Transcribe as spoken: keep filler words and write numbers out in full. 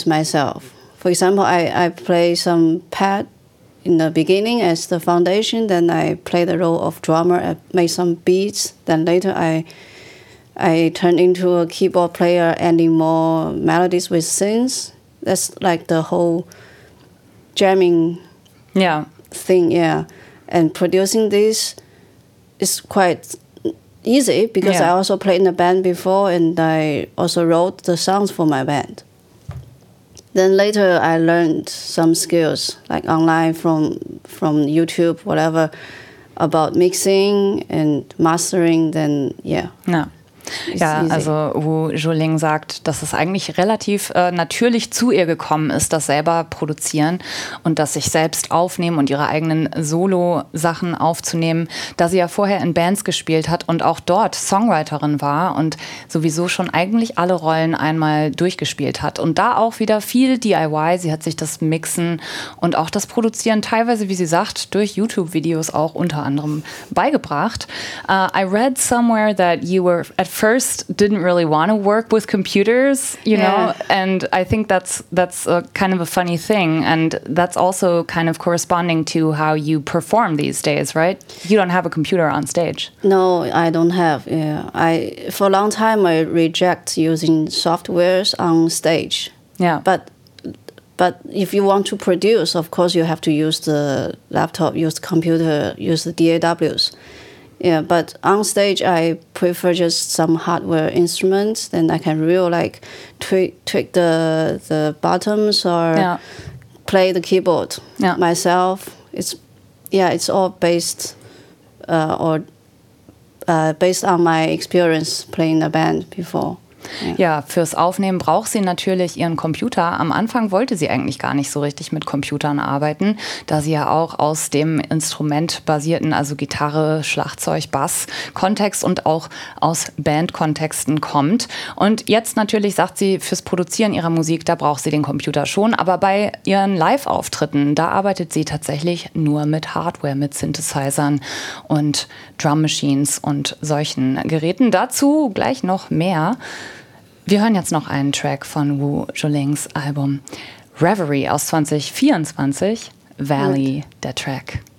myself. For example, I, I play some pad in the beginning as the foundation, then I play the role of drummer, I make some beats, then later I I turn into a keyboard player, adding more melodies with synths. That's like the whole jamming yeah. thing, yeah. And producing this is quite easy because yeah. I also played in a band before and I also wrote the songs for my band. Then later I learned some skills like online from from YouTube, whatever, about mixing and mastering, then yeah. Ja. Ja, also Wu Zhuling sagt, dass es eigentlich relativ äh, natürlich zu ihr gekommen ist, das selber produzieren und das sich selbst aufnehmen und ihre eigenen Solo-Sachen aufzunehmen, da sie ja vorher in Bands gespielt hat und auch dort Songwriterin war und sowieso schon eigentlich alle Rollen einmal durchgespielt hat. Und da auch wieder viel D I Y, sie hat sich das Mixen und auch das Produzieren teilweise, wie sie sagt, durch YouTube-Videos auch unter anderem beigebracht. Uh, I read somewhere that you were at first didn't really want to work with computers, you yeah. know, and I think that's that's a kind of a funny thing, and that's also kind of corresponding to how you perform these days, right? You don't have a computer on stage. No, I don't have. Yeah, I for a long time I reject using softwares on stage. Yeah, but but if you want to produce, of course you have to use the laptop, use the computer, use the D A Ws. Yeah, but on stage I prefer just some hardware instruments. Then I can really like tweak tweak the the buttons or yeah. play the keyboard yeah. myself. It's yeah, it's all based uh, or uh, based on my experience playing a band before. Ja. ja, fürs Aufnehmen braucht sie natürlich ihren Computer. Am Anfang wollte sie eigentlich gar nicht so richtig mit Computern arbeiten, da sie ja auch aus dem instrumentbasierten, also Gitarre, Schlagzeug, Bass Kontext und auch aus Bandkontexten kommt. Und jetzt natürlich sagt sie, fürs Produzieren ihrer Musik, da braucht sie den Computer schon. Aber bei ihren Live-Auftritten, da arbeitet sie tatsächlich nur mit Hardware, mit Synthesizern und Drum Machines und solchen Geräten. Dazu gleich noch mehr. Wir hören jetzt noch einen Track von Wu Zhulings Album Reverie aus zwanzig vierundzwanzig, Valley, der Track.